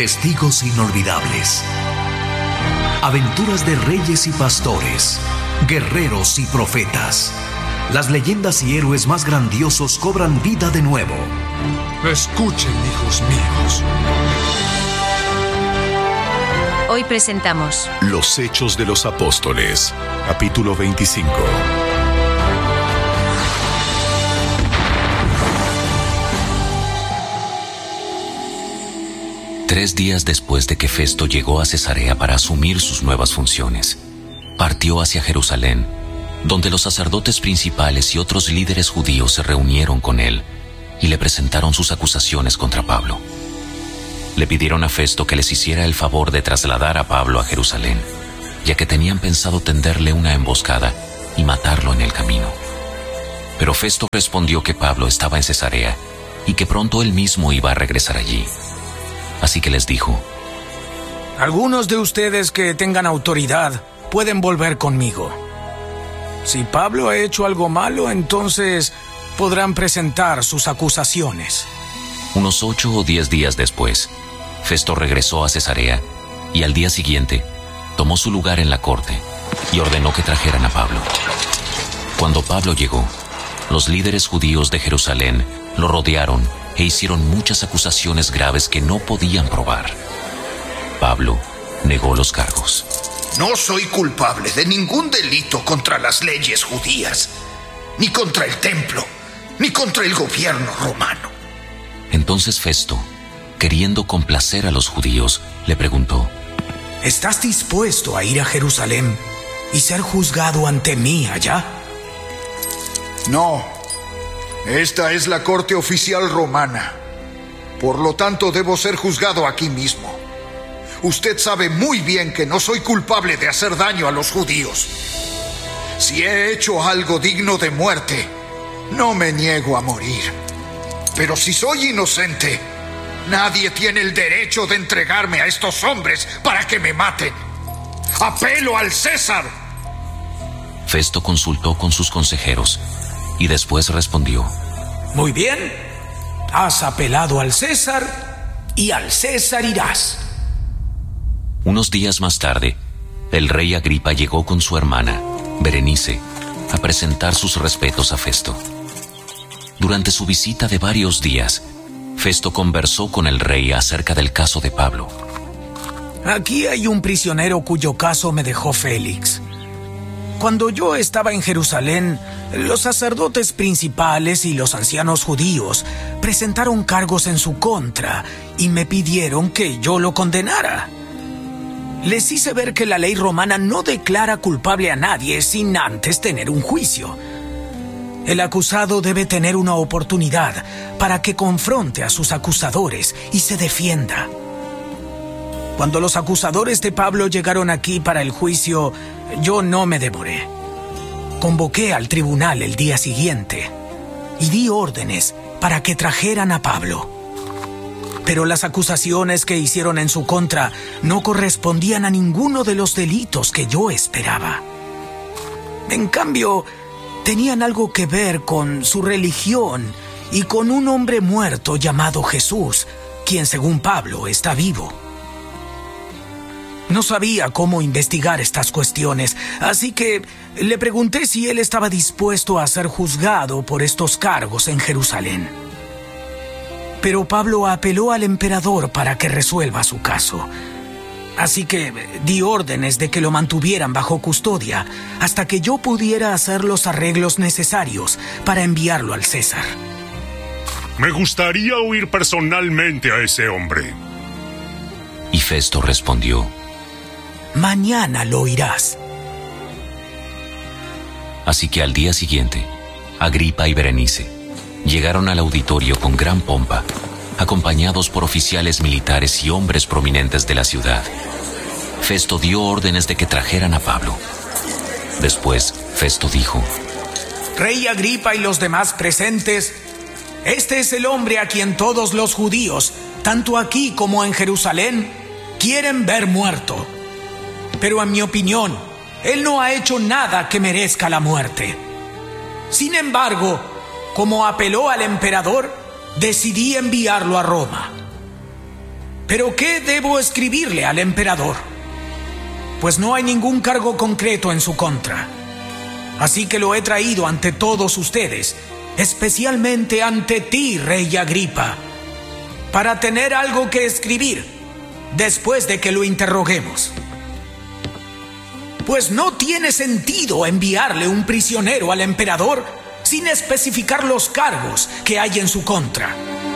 Testigos inolvidables. Aventuras de reyes y pastores, guerreros y profetas. Las leyendas y héroes más grandiosos cobran vida de nuevo. Escuchen, hijos míos. Hoy presentamos Los Hechos de los Apóstoles, capítulo 25. Tres días después de que Festo llegó a Cesarea para asumir sus nuevas funciones, partió hacia Jerusalén, donde los sacerdotes principales y otros líderes judíos se reunieron con él y le presentaron sus acusaciones contra Pablo. Le pidieron a Festo que les hiciera el favor de trasladar a Pablo a Jerusalén, ya que tenían pensado tenderle una emboscada y matarlo en el camino. Pero Festo respondió que Pablo estaba en Cesarea y que pronto él mismo iba a regresar allí. Así que les dijo: algunos de ustedes que tengan autoridad pueden volver conmigo. Si Pablo ha hecho algo malo, entonces podrán presentar sus acusaciones. Unos 8 o 10 días después, Festo regresó a Cesarea y al día siguiente tomó su lugar en la corte y ordenó que trajeran a Pablo. Cuando Pablo llegó, los líderes judíos de Jerusalén lo rodearon e hicieron muchas acusaciones graves que no podían probar. Pablo negó los cargos. No soy culpable de ningún delito contra las leyes judías, ni contra el templo, ni contra el gobierno romano. Entonces Festo, queriendo complacer a los judíos, le preguntó: ¿estás dispuesto a ir a Jerusalén y ser juzgado ante mí allá? No, esta es la corte oficial romana. Por lo tanto, debo ser juzgado aquí mismo. Usted sabe muy bien que no soy culpable de hacer daño a los judíos. Si he hecho algo digno de muerte, no me niego a morir. Pero si soy inocente, nadie tiene el derecho de entregarme a estos hombres para que me maten. ¡Apelo al César! Festo consultó con sus consejeros y después respondió: muy bien, has apelado al César y al César irás. Unos días más tarde, el rey Agripa llegó con su hermana, Berenice, a presentar sus respetos a Festo. Durante su visita de varios días, Festo conversó con el rey acerca del caso de Pablo. Aquí hay un prisionero cuyo caso me dejó Félix. Cuando yo estaba en Jerusalén, los sacerdotes principales y los ancianos judíos presentaron cargos en su contra y me pidieron que yo lo condenara. Les hice ver que la ley romana no declara culpable a nadie sin antes tener un juicio. El acusado debe tener una oportunidad para que confronte a sus acusadores y se defienda. Cuando los acusadores de Pablo llegaron aquí para el juicio, yo no me demoré. Convoqué al tribunal el día siguiente y di órdenes para que trajeran a Pablo. Pero las acusaciones que hicieron en su contra no correspondían a ninguno de los delitos que yo esperaba. En cambio, tenían algo que ver con su religión y con un hombre muerto llamado Jesús, quien según Pablo está vivo. No sabía cómo investigar estas cuestiones, así que le pregunté si él estaba dispuesto a ser juzgado por estos cargos en Jerusalén. Pero Pablo apeló al emperador para que resuelva su caso. Así que di órdenes de que lo mantuvieran bajo custodia hasta que yo pudiera hacer los arreglos necesarios para enviarlo al César. Me gustaría oír personalmente a ese hombre. Y Festo respondió: mañana lo oirás. Así que al día siguiente, Agripa y Berenice llegaron al auditorio con gran pompa, acompañados por oficiales militares y hombres prominentes de la ciudad. Festo dio órdenes de que trajeran a Pablo. Después, Festo dijo: Rey Agripa y los demás presentes, este es el hombre a quien todos los judíos, tanto aquí como en Jerusalén, quieren ver muerto. Pero en mi opinión, él no ha hecho nada que merezca la muerte. Sin embargo, como apeló al emperador, decidí enviarlo a Roma. ¿Pero qué debo escribirle al emperador? Pues no hay ningún cargo concreto en su contra. Así que lo he traído ante todos ustedes, especialmente ante ti, Rey Agripa, para tener algo que escribir después de que lo interroguemos. Pues no tiene sentido enviarle un prisionero al emperador sin especificar los cargos que hay en su contra.